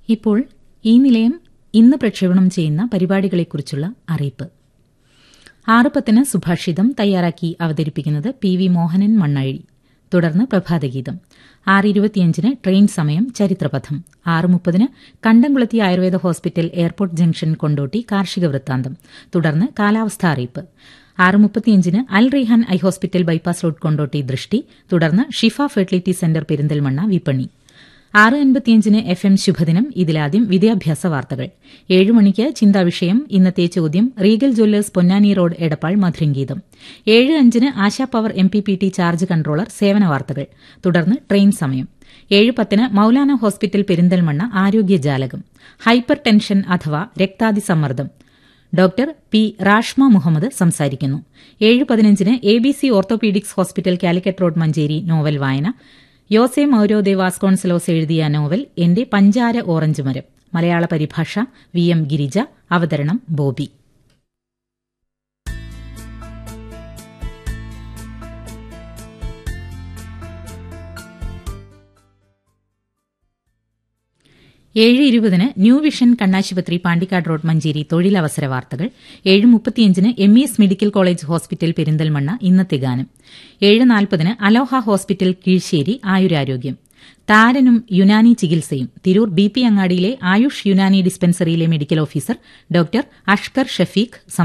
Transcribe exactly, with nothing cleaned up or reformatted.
ഇപ്പോൾ ഈ നിലയം ഇന്ന് പ്രക്ഷേപണം ചെയ്യുന്ന പരിപാടികളെക്കുറിച്ചുള്ള അറിയിപ്പ്. ആറ് പത്തിന് സുഭാഷിതം തയ്യാറാക്കി അവതരിപ്പിക്കുന്നത് പി വി മോഹനൻ മണ്ണഴി. തുടർന്ന് പ്രഭാതഗീതം. ആറ് ഇരുപത്തിയഞ്ചിന് ട്രെയിൻ സമയം ചരിത്രപഥം. ആറ് മുപ്പതിന് കണ്ടംകുളത്തി Ayurveda hospital airport junction Kondotty കാർഷിക വൃത്താന്തം. തുടർന്ന് കാലാവസ്ഥാ അറിയിപ്പ്. ആറ് മുപ്പത്തിയഞ്ചിന് അൽ Rehan eye hospital bypass road Kondotty ദൃഷ്ടി. തുടർന്ന് ഷിഫ ഫെർട്ടിലിറ്റി സെന്റർ പെരിന്തൽമണ്ണ വിപണി. ആറ് അൻപത്തിയഞ്ചിന് എഫ് എം ശുഭദിനം. ഇതിലാദ്യം വിദ്യാഭ്യാസ വാർത്തകൾ. ഏഴ് മണിക്ക് ചിന്താവിഷയം. ഇന്നത്തെ ചോദ്യം Regal Jewellers Ponnani road Edappal മധുരംഗീതം. ഏഴ് അഞ്ചിന് ASHA power M P P T charge controller സേവന വാർത്തകൾ. തുടർന്ന് ട്രെയിൻ സമയം. ഏഴ് പത്തിന് Maulana hospital Perinthalmanna ആരോഗ്യജാലകം. Hyper tension അഥവാ രക്താതിസമ്മർദ്ദം. ഡോക്ടർ പി റാഷ്മ മുഹമ്മദ് സംസാരിക്കുന്നു. ഏഴ് പതിനഞ്ചിന് A B C orthopaedics hospital Calicut road Manjeri novel വായന. യോസെ മൌരോ ദെ വാസ്കോൺസലോസ് എഴുതിയ നോവൽ എന്റെ പഞ്ചാര ഓറഞ്ച് മരം. മലയാള പരിഭാഷ വി എം ഗിരിജ. അവതരണം ബോബി. ഏഴ് ഇരുപതിന് ന്യൂ വിഷൻ കണ്ണാശുപത്രി പാണ്ടിക്കാട് റോഡ് മഞ്ചേരി തൊഴിലവസര വാർത്തകൾ. ഏഴ് മുപ്പത്തിയഞ്ചിന് M E S medical college hospital Perinthalmanna ഇന്നത്തെ ഗാനം. ഏഴ് നാൽപ്പതിന് അലോഹ ഹോസ്പിറ്റൽ കീഴ്ശ്ശേരി ആയുരാരോഗ്യം. താരനും യുനാനി ചികിത്സയും. Tirur B P അങ്ങാടിയിലെ Ayush Unani ഡിസ്പെൻസറിയിലെ medical officer doctor Ashkar Shafeeq